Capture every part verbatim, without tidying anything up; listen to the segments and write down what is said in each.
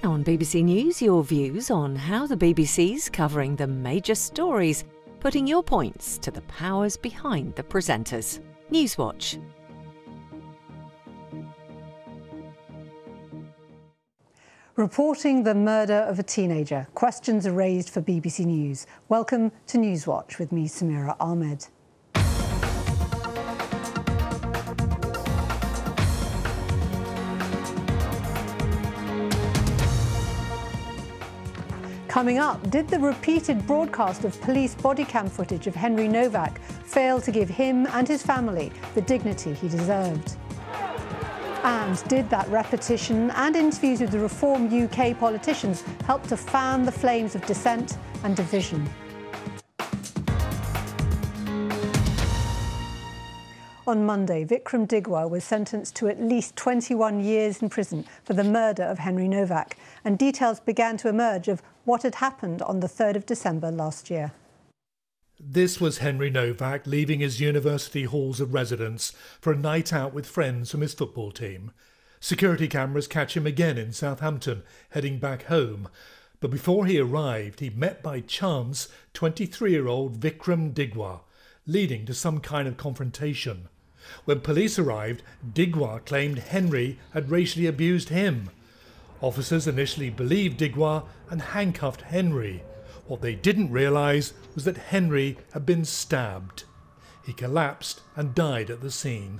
On B B C News, your views on how the B B C's covering the major stories, putting your points to the powers behind the presenters. Newswatch. Reporting the murder of a teenager. Questions are raised for B B C News. Welcome to Newswatch with me, Samira Ahmed. Coming up, did the repeated broadcast of police body cam footage of Henry Novak fail to give him and his family the dignity he deserved? And did that repetition and interviews with the Reform U K politicians help to fan the flames of dissent and division? On Monday, Vikram Digwa was sentenced to at least twenty-one years in prison for the murder of Henry Novak, and details began to emerge of what had happened on the third of December last year. This was Henry Novak leaving his university halls of residence for a night out with friends from his football team. Security cameras catch him again in Southampton, heading back home. But before he arrived, he met by chance twenty-three-year-old Vikram Digwa, leading to some kind of confrontation. When police arrived, Digwa claimed Henry had racially abused him. Officers initially believed Digwa and handcuffed Henry. What they didn't realise was that Henry had been stabbed. He collapsed and died at the scene.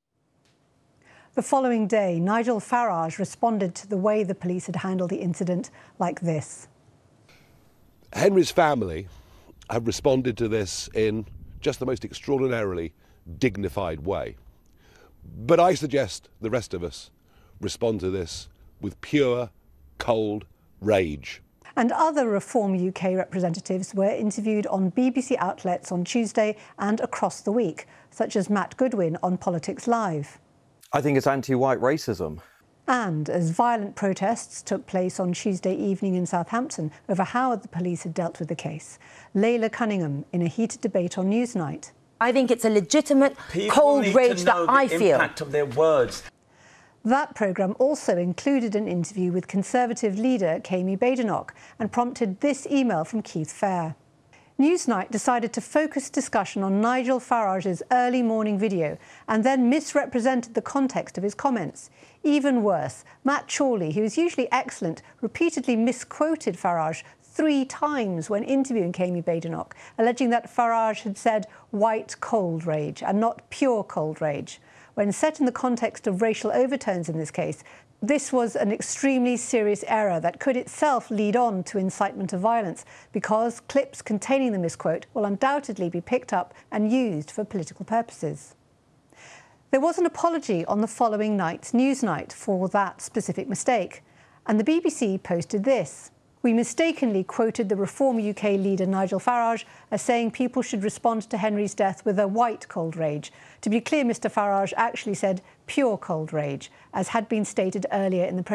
The following day, Nigel Farage responded to the way the police had handled the incident like this. Henry's family have responded to this in just the most extraordinarily dignified way. But I suggest the rest of us respond to this with pure, cold rage. And other Reform U K representatives were interviewed on B B C outlets on Tuesday and across the week, such as Matt Goodwin on Politics Live. I think it's anti-white racism. And as violent protests took place on Tuesday evening in Southampton over how the police had dealt with the case, Layla Cunningham in a heated debate on Newsnight. I think it's a legitimate People cold need rage to know that I the feel. impact of their words. That programme also included an interview with Conservative leader Kemi Badenoch and prompted this email from Keith Fair. Newsnight decided to focus discussion on Nigel Farage's early morning video and then misrepresented the context of his comments. Even worse, Matt Chorley, who is usually excellent, repeatedly misquoted Farage three times when interviewing Kemi Badenoch, alleging that Farage had said white cold rage and not pure cold rage. When set in the context of racial overtones in this case, this was an extremely serious error that could itself lead on to incitement of violence, because clips containing the misquote will undoubtedly be picked up and used for political purposes. There was an apology on the following night's Newsnight for that specific mistake, and the B B C posted this. We mistakenly quoted the Reform U K leader Nigel Farage as saying people should respond to Henry's death with a white cold rage. To be clear, Mr Farage actually said pure cold rage, as had been stated earlier in the